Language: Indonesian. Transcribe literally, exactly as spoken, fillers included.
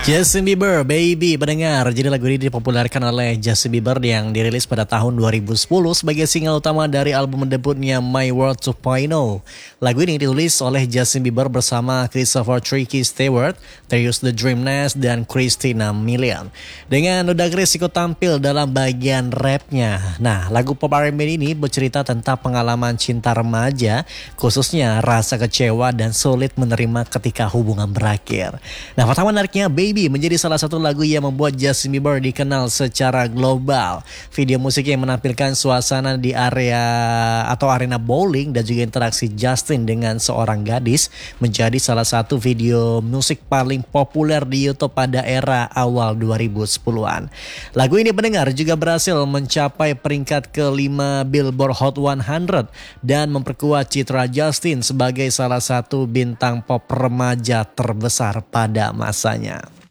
Justin Bieber, Baby, pendengar. Jadi lagu ini dipopulerkan oleh Justin Bieber yang dirilis pada tahun dua ribu sepuluh sebagai single utama dari album debutnya My World dua titik nol. Lagu ini ditulis oleh Justin Bieber bersama Christopher Tricky Stewart, Terius The Dream Nest, dan Christina Milian. Dengan Ludacris ikut tampil dalam bagian rapnya. Nah, lagu pop R and B ini bercerita tentang pengalaman cinta remaja, khususnya rasa kecewa dan sulit menerima ketika hubungan berakhir. Nah, pertama menariknya, Baby menjadi salah satu lagu yang membuat Justin Bieber dikenal secara global. Video musik yang menampilkan suasana di area atau arena bowling dan juga interaksi Justin dengan seorang gadis menjadi salah satu video musik paling populer di YouTube pada era awal dua ribu sepuluhan. Lagu ini pendengar juga berhasil mencapai peringkat kelima Billboard Hot seratus dan memperkuat citra Justin sebagai salah satu bintang pop remaja terbesar pada masanya.